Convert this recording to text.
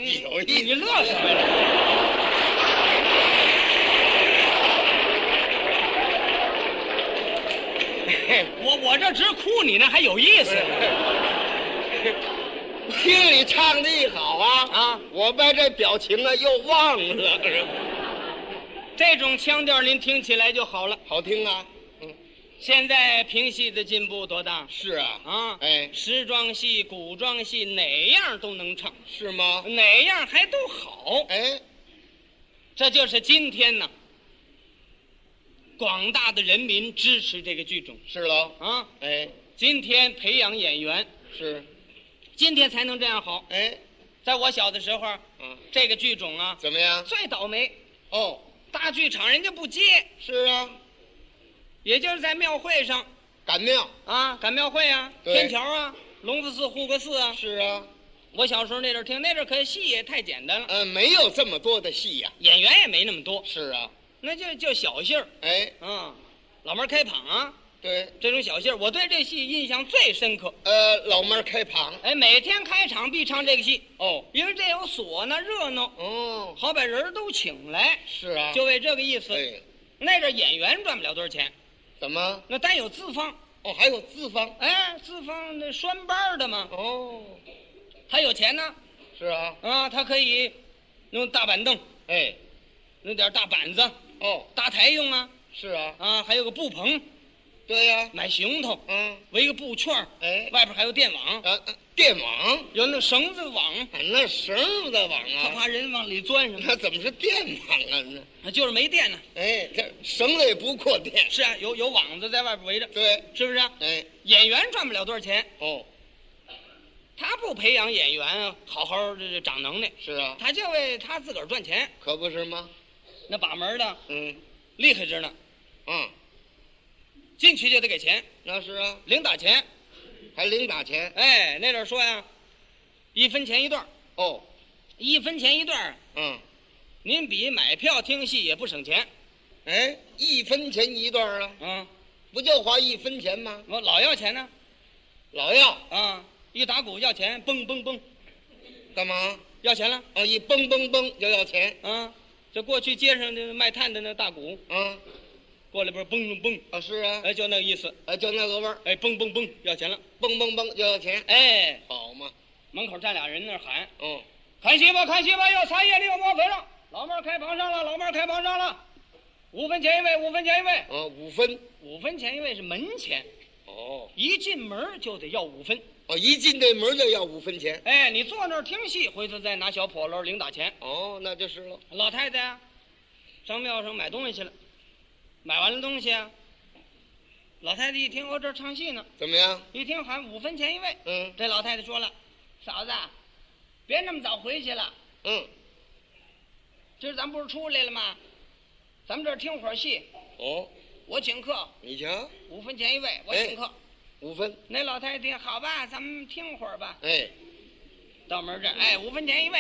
有意思。 你乐什么呀？我这直哭，你那还有意思呢。 听你唱的一好啊，我把这表情啊又忘了。 这种腔调您听起来就好了， 好听啊。 现在评戏的进步多大？ 是啊， 啊， 哎， 时装戏、古装戏哪样都能唱， 是吗？ 哪样还都好。 哎， 这就是今天呢，广大的人民支持这个剧种是喽。 啊。 哎， 今天培养演员， 是， 今天才能这样好。 哎， 在我小的时候，这个剧种啊， 怎么样？ 最倒霉。 哦， 大剧场人家不接， 是啊， 也就是在庙会上赶庙啊，赶庙会啊， 对天桥啊，隆福寺、护国寺啊。 是啊， 我小时候那阵儿听，那阵儿可戏也太简单了， 没有这么多的戏呀。 演员也没那么多， 是啊， 那就小戏儿。 哎， 老妹儿开膀啊， 对， 这种小戏儿，我对这戏印象最深刻。 老妹儿开旁。 哎，每天开场必唱这个戏哦， 因为这有唢呐热闹， 哦， 好把人都请来， 是啊， 就为这个意思。 对， 那阵儿演员赚不了多少钱， 怎么？ 那单有资方。 哦，还有资方。 哎，资方那拴班的嘛， 哦， 他有钱呢， 是啊， 他可以弄大板凳， 哎， 弄点大板子， 哦， 搭台用啊， 是啊， 还有个布棚， 对呀， 买行头，围个布圈儿， 哎， 外边还有电网， 电网有那绳子网， 那绳子网他啊， 怕人往里钻什么， 那怎么是电网啊？ 就是没电呢。 哎，这绳子也不扩电。 是啊，有网子在外边围着， 对， 是不是？ 哎， 演员赚不了多少钱， 哦， 他不培养演员好好这长能耐， 是啊， 他就为他自个儿赚钱。 可不是吗？ 那把门的，厉害着呢，进去就得给钱， 那是啊， 零打钱。 还零打钱。 哎，那阵儿说呀，1分钱一段。 哦 ，1分钱一段。您比买票听戏也不省钱。 哎，1分钱一段啊。不就花1分钱吗？ 我老要钱呢。 老要一打鼓要钱，蹦蹦蹦。 干嘛？ 要钱了。 一蹦蹦蹦就要钱。 这过去街上的卖炭的那大鼓。过来边蹦蹦蹦。 是啊。 哎，就那个意思。 哎，就那个味儿。 哎，蹦蹦蹦要钱了。 蹦蹦蹦就要钱。 哎， 好嘛。 门口站俩人那儿喊。 看戏吧， 看戏吧，要茶叶里有毛肥了。老妹儿开房上了，老妹儿开房上了。5分钱一位，5分钱一位。 5分。 5分钱一位是门钱。 哦。 一进门就得要5分。 一进这门就要5分钱。 哎，你坐那儿听戏，回头再拿小笸箩零打钱。 哦，那就是了。 老太太啊，上庙上买东西去了，买完了东西啊，老太太一听我这儿唱戏呢， 怎么样？ 一听喊5分钱一位。这老太太说了，嫂子，别那么早回去了。今儿咱不是出来了吗？咱们这儿听会儿戏。我请客。你瞧，5分钱一位，我请客。5分。那老太太听好吧，咱们听会儿吧。哎，到门这儿，哎，5分钱一位。